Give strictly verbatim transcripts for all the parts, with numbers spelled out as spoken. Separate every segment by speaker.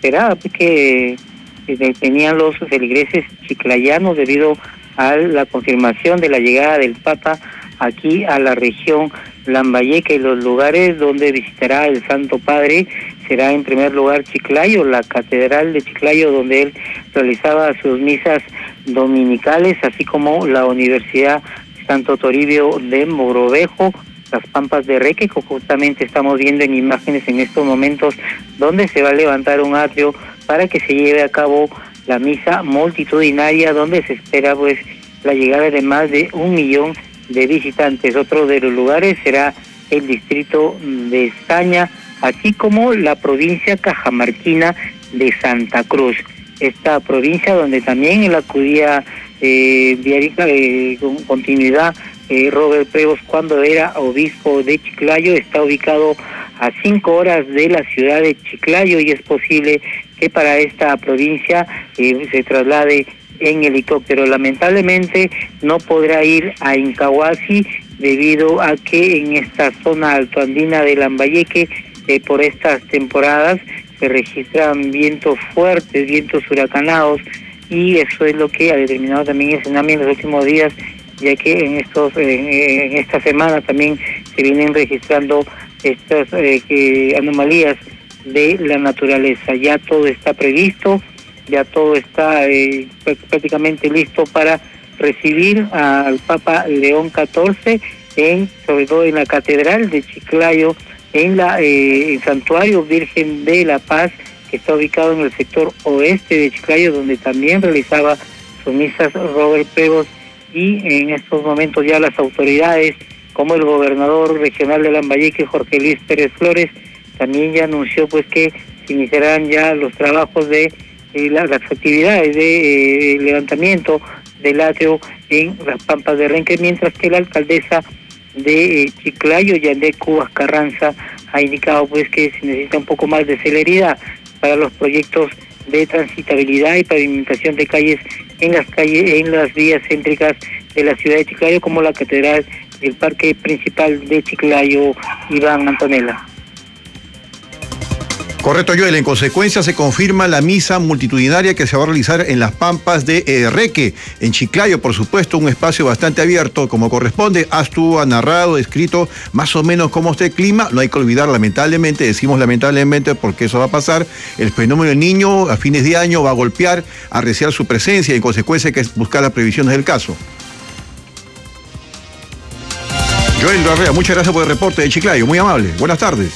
Speaker 1: esperaba pues, que, que tenían los feligreses chiclayanos debido a la confirmación de la llegada del Papa aquí a la región Lambayeque. Y los lugares donde visitará el Santo Padre será en primer lugar Chiclayo, la Catedral de Chiclayo, donde él realizaba sus misas dominicales, así como la Universidad Santo Toribio de Mogrovejo, las Pampas de Reque, que justamente estamos viendo en imágenes en estos momentos, donde se va a levantar un atrio para que se lleve a cabo la misa multitudinaria, donde se espera pues la llegada de más de un millón de visitantes. Otro de los lugares será el distrito de Estaña, así como la provincia cajamarquina de Santa Cruz. Esta provincia donde también él acudía eh, eh, con continuidad eh, Robert Prebos cuando era obispo de Chiclayo, está ubicado a cinco horas de la ciudad de Chiclayo y es posible que para esta provincia eh, se traslade en helicóptero. Lamentablemente no podrá ir a Incahuasi debido a que en esta zona altoandina de Lambayeque eh, por estas temporadas se registran vientos fuertes, vientos huracanados, y eso es lo que ha determinado también el tsunami en los últimos días, ya que en estos eh, en esta semana también se vienen registrando estas eh, que anomalías de la naturaleza. Ya todo está previsto, ya todo está eh, prácticamente listo para recibir al Papa León catorce, en, sobre todo en la Catedral de Chiclayo, en la eh, el Santuario Virgen de la Paz, que está ubicado en el sector oeste de Chiclayo, donde también realizaba sus misas Robert Prebos, y en estos momentos ya las autoridades, como el gobernador regional de Lambayeque, Jorge Luis Pérez Flores, también ya anunció pues que se iniciarán ya los trabajos de eh, las, las actividades de eh, levantamiento del atrio en las Pampas de Renque, mientras que la alcaldesa de eh, Chiclayo, Yandé Cubas Carranza, ha indicado pues que se necesita un poco más de celeridad para los proyectos de transitabilidad y pavimentación de calles en las calles, en las vías céntricas de la ciudad de Chiclayo, como la Catedral y el Parque Principal de Chiclayo. Iván Antonella.
Speaker 2: Correcto, Joel. En consecuencia se confirma la misa multitudinaria que se va a realizar en las Pampas de eh, Reque, en Chiclayo, por supuesto, un espacio bastante abierto como corresponde. Astu ha narrado, escrito más o menos cómo está el clima. No hay que olvidar, lamentablemente, decimos lamentablemente porque eso va a pasar, el fenómeno del Niño a fines de año va a golpear, a arreciar su presencia y en consecuencia hay que buscar las previsiones del caso. Joel Larrea, muchas gracias por el reporte de Chiclayo, muy amable. Buenas tardes.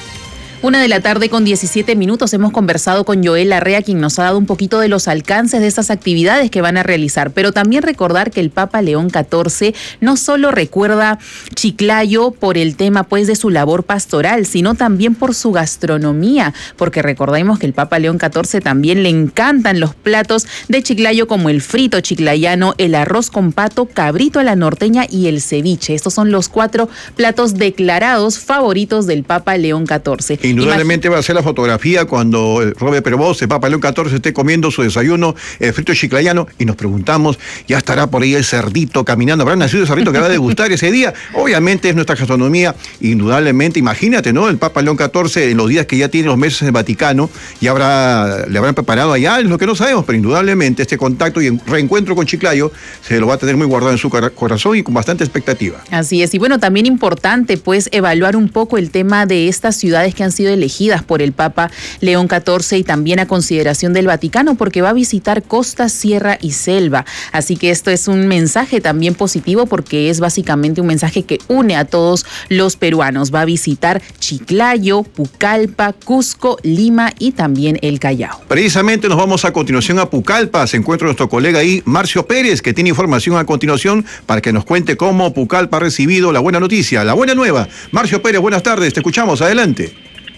Speaker 3: Una de la tarde con diecisiete minutos hemos conversado con Joel Larrea, quien nos ha dado un poquito de los alcances de estas actividades que van a realizar, pero también recordar que el Papa León catorce no solo recuerda Chiclayo por el tema pues de su labor pastoral, sino también por su gastronomía, porque recordemos que el Papa León catorce también le encantan los platos de Chiclayo como el frito chiclayano, el arroz con pato, cabrito a la norteña y el ceviche. Estos son los cuatro platos declarados favoritos del Papa León catorce.
Speaker 2: Indudablemente va a ser la fotografía cuando Robert Prebos, el Papa León catorce, esté comiendo su desayuno, el frito chiclayano, y nos preguntamos, ¿ya estará por ahí el cerdito caminando? ¿Habrá nacido el cerdito que va a degustar ese día? Obviamente es nuestra gastronomía, indudablemente. Imagínate, ¿no? El Papa León catorce, en los días que ya tiene los meses en el Vaticano, ya habrá, le habrán preparado allá, es lo que no sabemos, pero indudablemente este contacto y reencuentro con Chiclayo se lo va a tener muy guardado en su corazón y con bastante expectativa.
Speaker 3: Así es, y bueno, también importante pues evaluar un poco el tema de estas ciudades que han sido elegidas por el Papa León catorce y también a consideración del Vaticano, porque va a visitar costa, sierra y selva. Así que esto es un mensaje también positivo, porque es básicamente un mensaje que une a todos los peruanos. Va a visitar Chiclayo, Pucallpa, Cusco, Lima y también el Callao.
Speaker 2: Precisamente nos vamos a continuación a Pucallpa. Se encuentra nuestro colega ahí, Marcio Pérez, que tiene información a continuación para que nos cuente cómo Pucallpa ha recibido la buena noticia, la buena nueva. Marcio Pérez, buenas tardes, te escuchamos, adelante.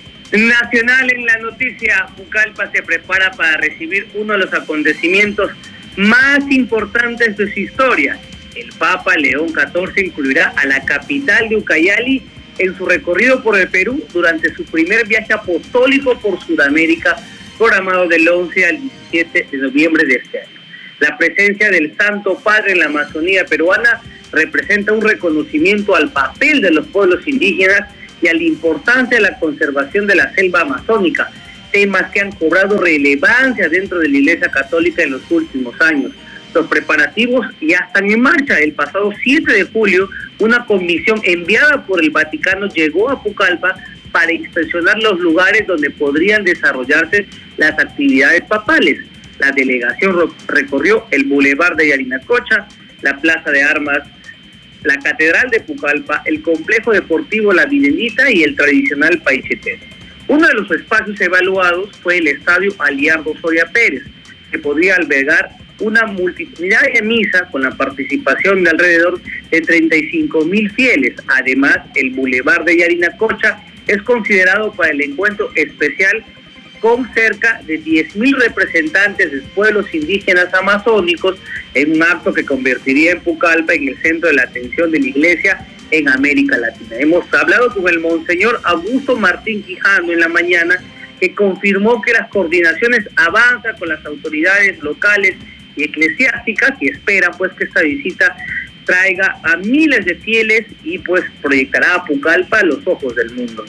Speaker 4: Nacional en la noticia, Pucallpa se prepara para recibir uno de los acontecimientos más importantes de su historia. El Papa León catorce incluirá a la capital de Ucayali en su recorrido por el Perú durante su primer viaje apostólico por Sudamérica, programado del once al diecisiete de noviembre de este año. La presencia del Santo Padre en la Amazonía peruana representa un reconocimiento al papel de los pueblos indígenas y a la importancia de la conservación de la selva amazónica, temas que han cobrado relevancia dentro de la Iglesia Católica en los últimos años. Los preparativos ya están en marcha. El pasado siete de julio, una comisión enviada por el Vaticano llegó a Pucallpa para inspeccionar los lugares donde podrían desarrollarse las actividades papales. La delegación recorrió el Boulevard de Yarinacocha, la Plaza de Armas, la Catedral de Pucallpa, el Complejo Deportivo La Villenita y el tradicional Paicheté. Uno de los espacios evaluados fue el Estadio Aliardo Soria Pérez, que podría albergar una multitudinaria misa con la participación de alrededor de treinta y cinco mil fieles. Además, el Boulevard de Yarinacocha es considerado para el encuentro especial con cerca de diez mil representantes de pueblos indígenas amazónicos, en un acto que convertiría en Pucallpa en el centro de la atención de la Iglesia en América Latina. Hemos hablado con el Monseñor Augusto Martín Quijano en la mañana, que confirmó que las coordinaciones avanzan con las autoridades locales y eclesiásticas y esperan pues que esta visita traiga a miles de fieles y pues proyectará a Pucallpa a los ojos del mundo.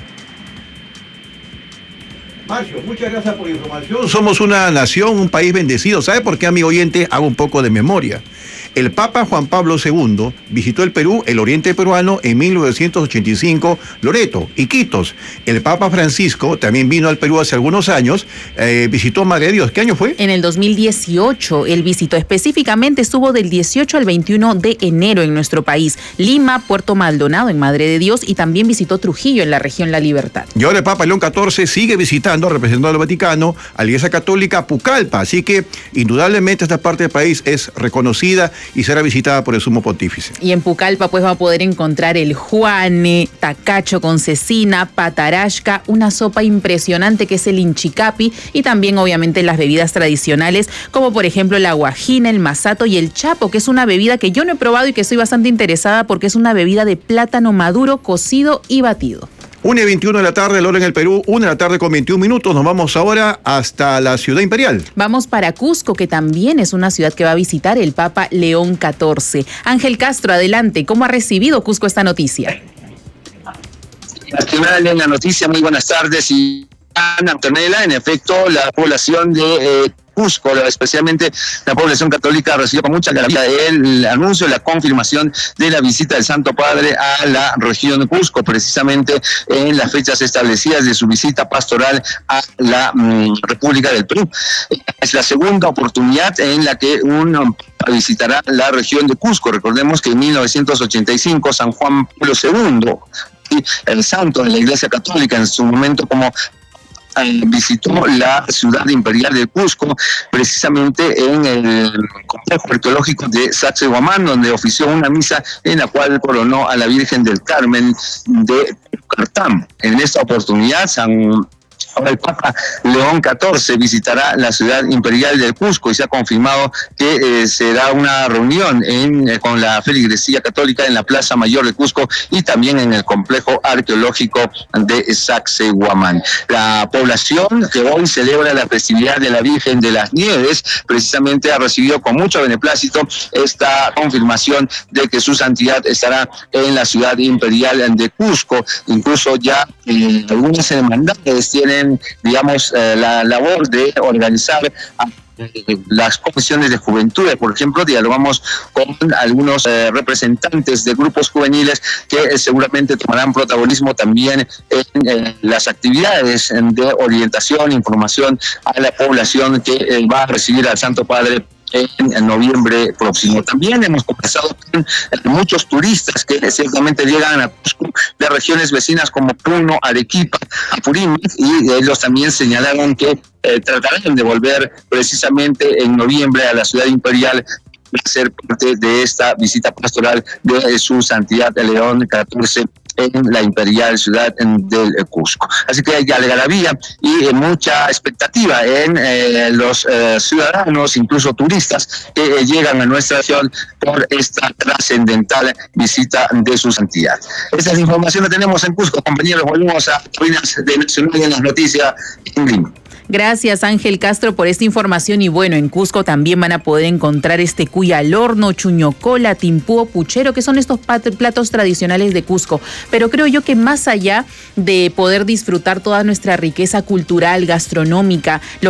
Speaker 2: Marcio, muchas gracias por la información. Somos una nación, un país bendecido. ¿Sabe por qué, amigo oyente? Hago un poco de memoria. El Papa Juan Pablo segundo visitó el Perú, el oriente peruano, en mil novecientos ochenta y cinco, Loreto, Iquitos. El Papa Francisco también vino al Perú hace algunos años, eh, visitó Madre de Dios. ¿Qué año fue?
Speaker 3: En el dos mil dieciocho, él visitó, específicamente estuvo del dieciocho al veintiuno de enero en nuestro país, Lima, Puerto Maldonado en Madre de Dios, y también visitó Trujillo en la región La Libertad.
Speaker 2: Y ahora el Papa León catorce sigue visitando, representando al Vaticano, a la Iglesia Católica, Pucallpa. Así que indudablemente esta parte del país es reconocida y será visitada por el Sumo Pontífice.
Speaker 3: Y en Pucallpa pues va a poder encontrar el juane, tacacho con cecina, patarashka, una sopa impresionante que es el inchicapi, y también obviamente las bebidas tradicionales como por ejemplo la guajina, el masato y el chapo, que es una bebida que yo no he probado y que estoy bastante interesada porque es una bebida de plátano maduro, cocido y batido.
Speaker 2: una y veintiuno de la tarde, el hora en el Perú, una de la tarde con veintiún minutos. Nos vamos ahora hasta la Ciudad Imperial.
Speaker 3: Vamos para Cusco, que también es una ciudad que va a visitar el Papa León catorce. Ángel Castro, adelante. ¿Cómo ha recibido Cusco esta noticia?
Speaker 5: Nacional en la noticia, muy buenas tardes. Y Ana Antonella, en efecto, la población de eh, Cusco, especialmente la población católica, recibió con mucha algarabía el anuncio, la confirmación de la visita del Santo Padre a la región de Cusco, precisamente en las fechas establecidas de su visita pastoral a la um, República del Perú. Es la segunda oportunidad en la que un visitará la región de Cusco. Recordemos que en mil novecientos ochenta y cinco San Juan Pablo segundo, el santo de la Iglesia Católica, en su momento como visitó la ciudad imperial de Cusco, precisamente en el complejo arqueológico de Sacsayhuamán, donde ofició una misa en la cual coronó a la Virgen del Carmen de Cartam. En esta oportunidad, San Ahora el Papa León catorce visitará la ciudad imperial de Cusco y se ha confirmado que eh, será una reunión en, eh, con la feligresía católica en la Plaza Mayor de Cusco y también en el complejo arqueológico de Sacsayhuamán. La población que hoy celebra la festividad de la Virgen de las Nieves precisamente ha recibido con mucho beneplácito esta confirmación de que su santidad estará en la ciudad imperial de Cusco. Incluso ya eh, algunas hermandades tienen digamos, eh, la labor de organizar a las comisiones de juventud. Por ejemplo, dialogamos con algunos eh, representantes de grupos juveniles que eh, seguramente tomarán protagonismo también en eh, las actividades de orientación, información a la población que eh, va a recibir al Santo Padre en noviembre próximo. También hemos conversado con muchos turistas que ciertamente llegan a Cusco de regiones vecinas como Puno, Arequipa, Apurímac, y ellos también señalaron que eh, tratarán de volver precisamente en noviembre a la ciudad imperial a ser parte de esta visita pastoral de su santidad de León catorce en la imperial ciudad del Cusco. Así que hay algarabía y eh, mucha expectativa en eh, los eh, ciudadanos, incluso turistas, que eh, llegan a nuestra región por esta trascendental visita de su santidad. Esta es la información que tenemos en Cusco, compañeros. Volvemos a Ruinas de Nacional en las noticias en Lima.
Speaker 3: Gracias, Ángel Castro, por esta información. Y bueno, en Cusco también van a poder encontrar este cuy al horno, chuñocola, timpúo, puchero, que son estos platos tradicionales de Cusco. Pero creo yo que más allá de poder disfrutar toda nuestra riqueza cultural, gastronómica,